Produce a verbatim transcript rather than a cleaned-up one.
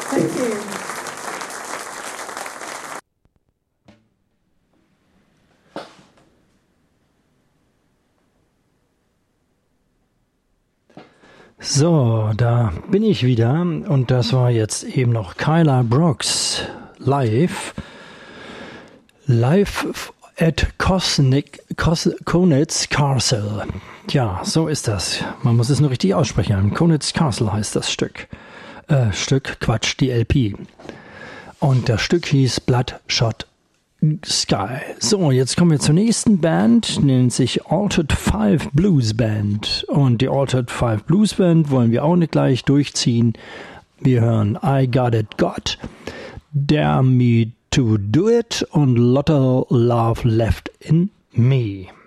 Thank you. So, da bin ich wieder und das war jetzt eben noch Kyla Brooks live. Live at Kosnick, Kos, Konitz Castle. Ja, so ist das. Man muss es nur richtig aussprechen. Konitz Castle heißt das Stück. Äh, Stück, Quatsch, die L P. Und das Stück hieß Bloodshot Sky. So, jetzt kommen wir zur nächsten Band, nennt sich Altered Five Blues Band. Und die Altered Five Blues Band wollen wir auch nicht gleich durchziehen. Wir hören I Got It Got, Dare Me to Do It und Lotta Love Left in Me.